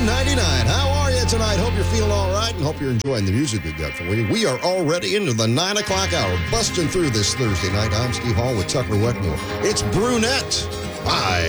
1099. How are you tonight? Hope you're feeling all right and hope you're enjoying the music we got for you. We are already into the 9 o'clock hour, busting through this Thursday night. I'm Steve Hall with Tucker Wetmore. It's Brunette. Bye.